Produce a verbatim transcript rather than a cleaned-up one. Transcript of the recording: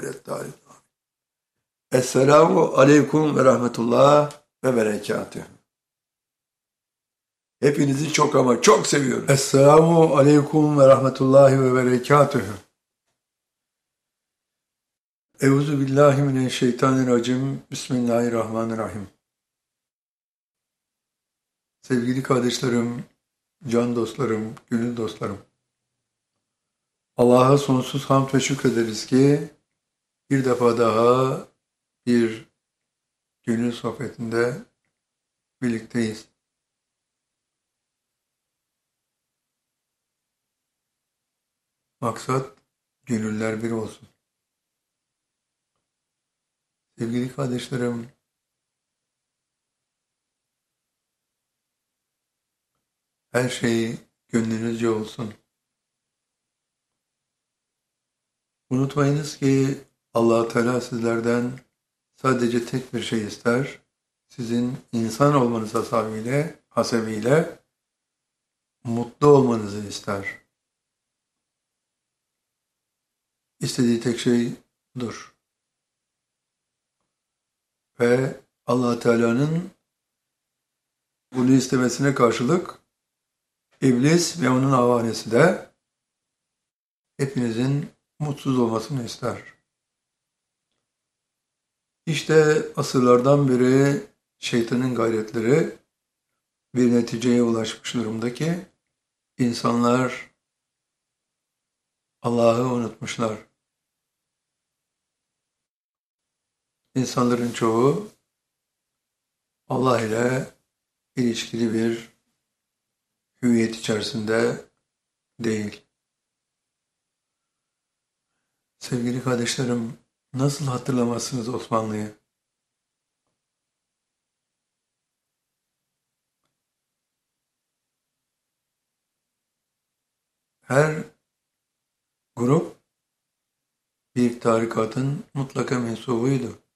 ahiret. Esselamu aleyküm ve rahmetullah ve berekatühü. Hepinizi çok ama çok seviyorum. Esselamu aleyküm ve rahmetullahi ve berekatühü. Euzu billahi mineşşeytanirracim. Bismillahirrahmanirrahim. Sevgili kardeşlerim, can dostlarım, gönül dostlarım. Allah'a sonsuz hamd ve şükrederiz ki bir defa daha bir gönül sohbetinde birlikteyiz. Maksat gönüller bir olsun. Sevgili kardeşlerim, her şey gönlünüzce olsun. Unutmayınız ki Allah Teala sizlerden sadece tek bir şey ister. Sizin insan olmanız hasebiyle, hasebiyle mutlu olmanızı ister. İstediği tek şey budur. Ve Allah Teala'nın bunu istemesine karşılık İblis ve onun avanesi de hepinizin mutsuz olmasını ister. İşte asırlardan beri şeytanın gayretleri bir neticeye ulaşmış durumda ki insanlar Allah'ı unutmuşlar. İnsanların çoğu Allah ile ilişkili bir hüviyet içerisinde değil. Sevgili kardeşlerim, nasıl hatırlamazsınız Osmanlı'yı? Her grup bir tarikatın mutlaka mensubuydu.